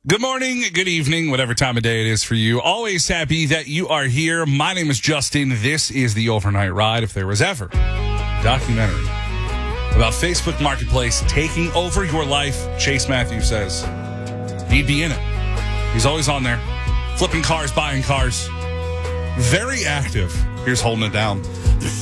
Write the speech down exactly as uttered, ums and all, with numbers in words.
Good morning, good evening, whatever time of day it is for you. Always happy that you are here. My name is Justin. This is The Overnight Ride. If there was ever a documentary about Facebook Marketplace taking over your life, Chase Matthews says he'd be in it. He's always on there, flipping cars, buying cars. Very active. Here's holding it down.